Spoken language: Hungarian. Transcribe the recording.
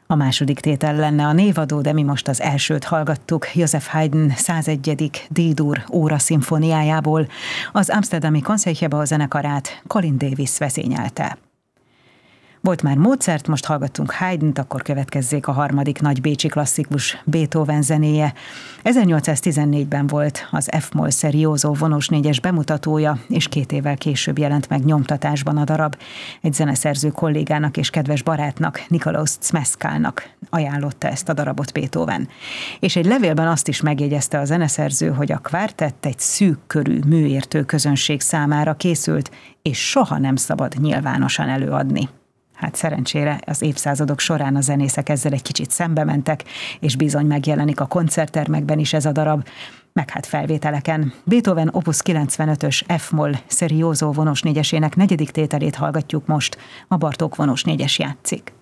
A második tétel lenne a névadó, de mi most az elsőt hallgattuk, Joseph Haydn 101. D-dur óra szimfóniájából. Az amsterdami Concertgebouw zenekarát Colin Davis vezényelte. Volt már Mozart, most hallgattunk Haydnt, akkor következzék a harmadik nagy bécsi klasszikus, Beethoven zenéje. 1814-ben volt az F-moll Serioso vonós négyes bemutatója, és 2 évvel később jelent meg nyomtatásban a darab. Egy zeneszerző kollégának és kedves barátnak, Nikolaus Zmeszkálnak ajánlotta ezt a darabot Beethoven. És egy levélben azt is megjegyezte a zeneszerző, hogy a kvártett egy szűk körű műértő közönség számára készült, és soha nem szabad nyilvánosan előadni. Hát szerencsére az évszázadok során a zenészek ezzel egy kicsit szembe mentek, és bizony megjelenik a koncerttermekben is ez a darab, meg hát felvételeken. Beethoven Opus 95-ös F-moll Serioso vonós négyesének 4. tételét hallgatjuk most, a Bartók vonós négyes játszik.